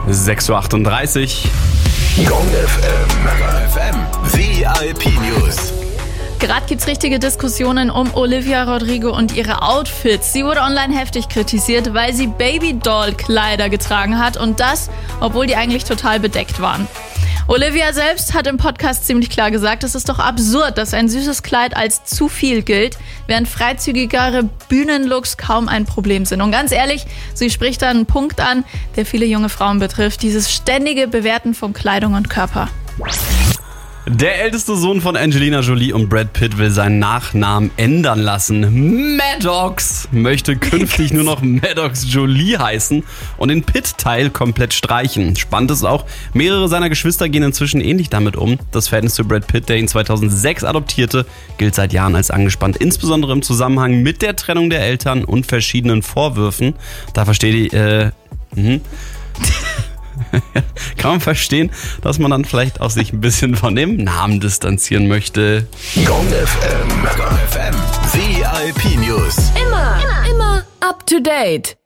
6:38 Uhr. Gong FM. VIP News. Gerade gibt's richtige Diskussionen um Olivia Rodrigo und ihre Outfits. Sie wurde online heftig kritisiert, weil sie Babydoll-Kleider getragen hat und das, obwohl die eigentlich total bedeckt waren. Olivia selbst hat im Podcast ziemlich klar gesagt, es ist doch absurd, dass ein süßes Kleid als zu viel gilt, während freizügigere Bühnenlooks kaum ein Problem sind. Und ganz ehrlich, sie spricht da einen Punkt an, der viele junge Frauen betrifft, dieses ständige Bewerten von Kleidung und Körper. Der älteste Sohn von Angelina Jolie und Brad Pitt will seinen Nachnamen ändern lassen. Maddox möchte künftig nur noch Maddox Jolie heißen und den Pitt-Teil komplett streichen. Spannend ist auch, mehrere seiner Geschwister gehen inzwischen ähnlich damit um. Das Verhältnis zu Brad Pitt, der ihn 2006 adoptierte, gilt seit Jahren als angespannt, insbesondere im Zusammenhang mit der Trennung der Eltern und verschiedenen Vorwürfen. Da verstehe ich, kann man verstehen, dass man dann vielleicht auch sich ein bisschen von dem Namen distanzieren möchte. Gong FM. VIP News. Immer up to date.